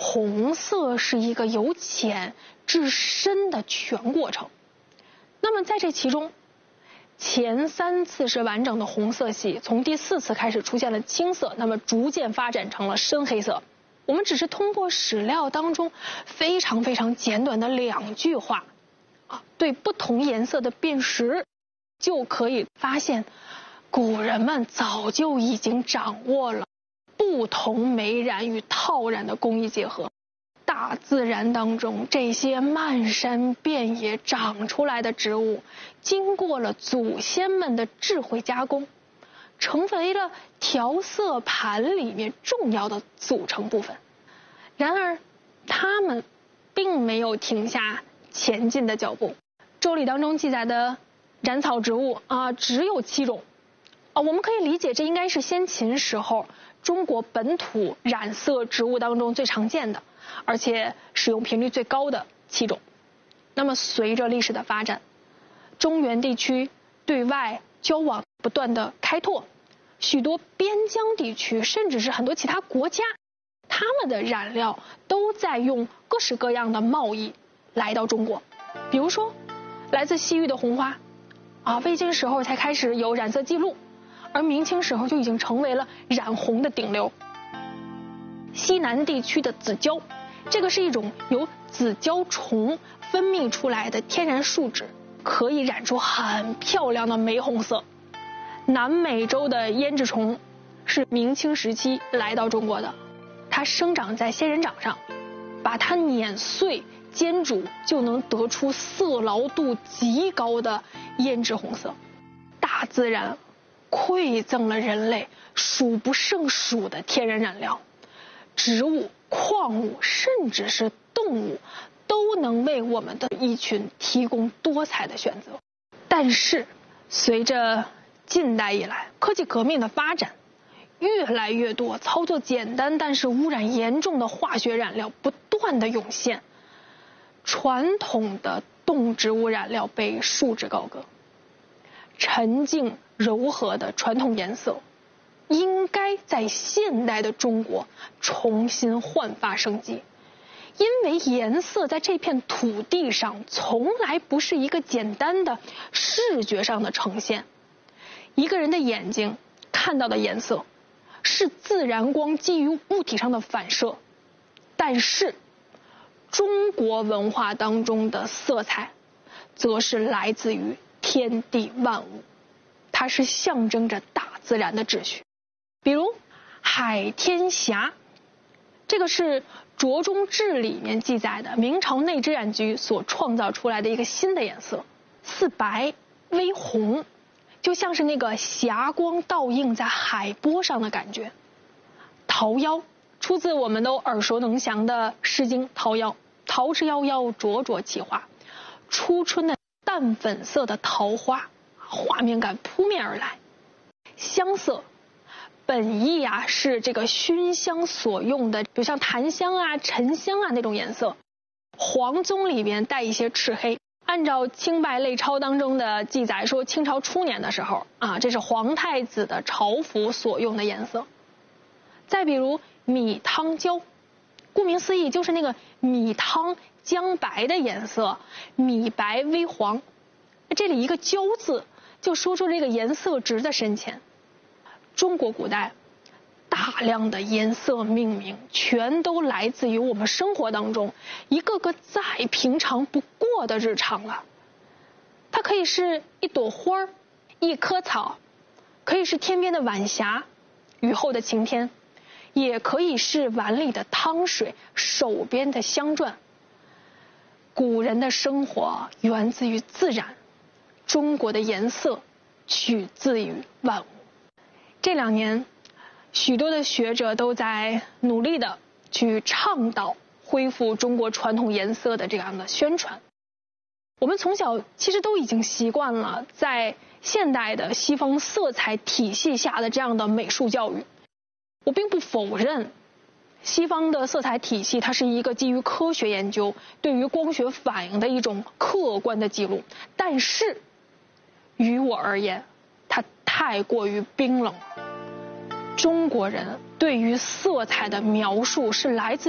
红色是一个由浅至深的全过程。那么在这其中，前3次是完整的红色系，从第4次开始出现了青色，那么逐渐发展成了深黑色。我们只是通过史料当中非常简短的2句话对不同颜色的辨识，就可以发现古人们早就已经掌握了不同美染与套染的工艺结合。大自然当中这些漫山遍野长出来的植物，经过了祖先们的智慧加工，成为了调色盘里面重要的组成部分。然而它们并没有停下前进的脚步。周礼当中记载的染草植物只有7种我们可以理解这应该是先秦时候中国本土染色植物当中最常见的，而且使用频率最高的7种。那么随着历史的发展，中原地区对外交往不断的开拓，许多边疆地区甚至是很多其他国家，他们的染料都在用各式各样的贸易来到中国。比如说来自西域的红花魏晋时候才开始有染色记录，而明清时候就已经成为了染红的顶流。西南地区的紫胶，这个是一种由紫胶虫分泌出来的天然树脂，可以染出很漂亮的玫红色。南美洲的胭脂虫是明清时期来到中国的，它生长在仙人掌上，把它碾碎煎煮就能得出色牢度极高的胭脂红色。大自然馈赠了人类数不胜数的天然染料，植物、矿物甚至是动物都能为我们的衣裙提供多彩的选择。但是随着近代以来科技革命的发展，越来越多操作简单但是污染严重的化学染料不断的涌现，传统的动植物染料被束之高阁。沉静柔和的传统颜色应该在现代的中国重新焕发生机，因为颜色在这片土地上从来不是一个简单的视觉上的呈现。一个人的眼睛看到的颜色是自然光基于物体上的反射，但是中国文化当中的色彩则是来自于天地万物，它是象征着大自然的秩序。比如海天霞，这个是着中志里面记载的明朝内织染局所创造出来的一个新的颜色，似白微红，就像是那个霞光倒映在海波上的感觉。桃夭出自我们都耳熟能详的诗经桃夭，桃之夭夭，灼灼其花。初春的淡粉色的桃花，画面感扑面而来。香色本意是这个熏香所用的，比如像檀香沉香那种颜色。黄宗里面带一些赤黑，按照清拜类钞当中的记载说，清朝初年的时候这是皇太子的朝服所用的颜色。再比如米汤焦，顾名思义就是那个米汤姜白的颜色，米白微黄，这里一个焦字就说出这个颜色值的深浅。中国古代大量的颜色命名全都来自于我们生活当中一个个再平常不过的日常了。它可以是一朵花，一棵草，可以是天边的晚霞，雨后的晴天，也可以是碗里的汤水，手边的香篆。古人的生活源自于自然，中国的颜色取自于万物。这2年许多的学者都在努力的去倡导恢复中国传统颜色的这样的宣传。我们从小其实都已经习惯了在现代的西方色彩体系下的这样的美术教育。我并不否认西方的色彩体系它是一个基于科学研究对于光学反应的一种客观的记录，但是于我而言它太过于冰冷了。中国人对于色彩的描述是来自